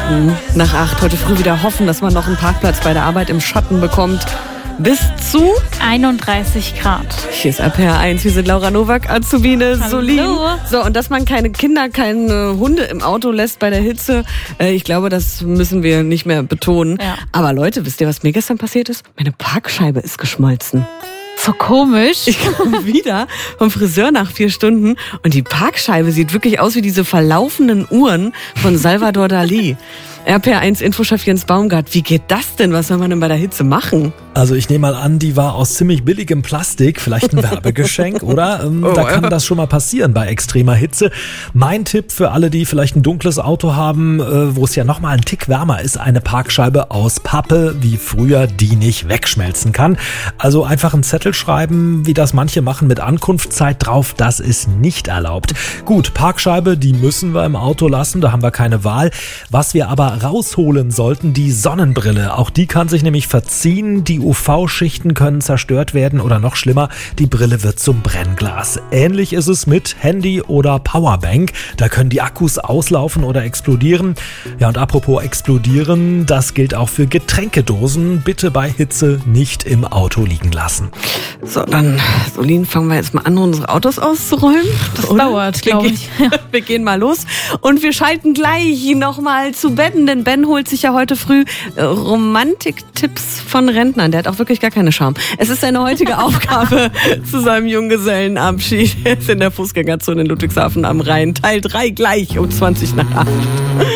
Nach 8 heute früh wieder hoffen, dass man noch einen Parkplatz bei der Arbeit im Schatten bekommt. Bis zu 31 Grad. Hier ist RPR1, wir sind Laura Nowak, Azubine, Solin. So, und dass man keine Kinder, keine Hunde im Auto lässt bei der Hitze, ich glaube, das müssen wir nicht mehr betonen. Ja. Aber Leute, wisst ihr, was mir gestern passiert ist? Meine Parkscheibe ist geschmolzen. So komisch. Ich komme wieder vom Friseur nach 4 Stunden und die Parkscheibe sieht wirklich aus wie diese verlaufenden Uhren von Salvador Dali. RPR1 Infochef Jens Baumgart, wie geht das denn? Was soll man denn bei der Hitze machen? Also ich nehme mal an, die war aus ziemlich billigem Plastik, vielleicht ein Werbegeschenk, oder? Da kann das schon mal passieren bei extremer Hitze. Mein Tipp für alle, die vielleicht ein dunkles Auto haben, wo es ja nochmal einen Tick wärmer ist, eine Parkscheibe aus Pappe, wie früher, die nicht wegschmelzen kann. Also einfach einen Zettel schreiben, wie das manche machen, mit Ankunftszeit drauf, das ist nicht erlaubt. Gut, Parkscheibe, die müssen wir im Auto lassen, da haben wir keine Wahl. Was wir aber rausholen sollten, die Sonnenbrille. Auch die kann sich nämlich verziehen, die UV-Schichten können zerstört werden oder noch schlimmer, die Brille wird zum Brennglas. Ähnlich ist es mit Handy oder Powerbank. Da können die Akkus auslaufen oder explodieren. Ja, und apropos explodieren, das gilt auch für Getränkedosen. Bitte bei Hitze nicht im Auto liegen lassen. So, dann, Solin, fangen wir jetzt mal an, unsere Autos auszuräumen. Das dauert, glaube ich. Wir gehen mal los und wir schalten gleich nochmal zu Ben, denn Ben holt sich ja heute früh Romantiktipps von Rentnern. Der hat auch wirklich gar keine Scham. Es ist seine heutige Aufgabe zu seinem Junggesellenabschied. Er ist in der Fußgängerzone in Ludwigshafen am Rhein. Teil 3 gleich um 20 nach 8.